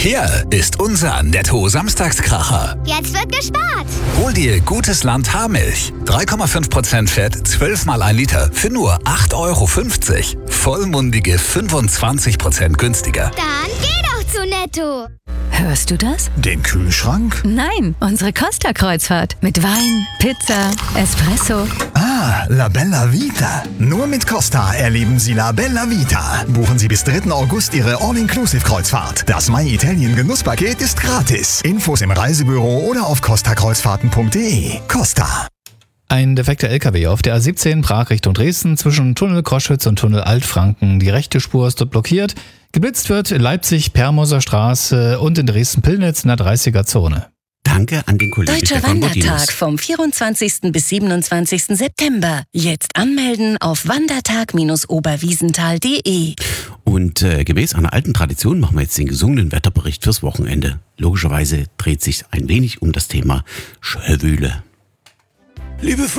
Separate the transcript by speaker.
Speaker 1: Hier ist unser Netto-Samstagskracher.
Speaker 2: Jetzt wird gespart.
Speaker 1: Hol dir gutes Land Haarmilch. 3,5% Fett, 12 mal 1 Liter für nur 8,50 €. Vollmundige 25% günstiger.
Speaker 2: Dann geh doch zu Netto.
Speaker 3: Hörst du das?
Speaker 4: Den Kühlschrank?
Speaker 3: Nein, unsere Costa-Kreuzfahrt. Mit Wein, Pizza, Espresso.
Speaker 4: Ah, La Bella Vita. Nur mit Costa erleben Sie La Bella Vita. Buchen Sie bis 3. August Ihre All-Inclusive-Kreuzfahrt. Das My Italien Genusspaket ist gratis. Infos im Reisebüro oder auf costakreuzfahrten.de. Costa.
Speaker 5: Ein defekter LKW auf der A17 Prag Richtung Dresden zwischen Tunnel Koschwitz und Tunnel Altfranken. Die rechte Spur ist dort blockiert. Geblitzt wird in Leipzig Permoser Straße und in Dresden-Pillnitz in der 30er-Zone.
Speaker 6: Danke an den Kollegen
Speaker 7: Deutscher
Speaker 6: Stefan
Speaker 7: Wandertag
Speaker 6: Bottinus.
Speaker 7: vom 24. bis 27. September. Jetzt anmelden auf wandertag-oberwiesenthal.de.
Speaker 6: Und gemäß einer alten Tradition machen wir jetzt den gesungenen Wetterbericht fürs Wochenende. Logischerweise dreht sich ein wenig um das Thema Schwüle. Liebe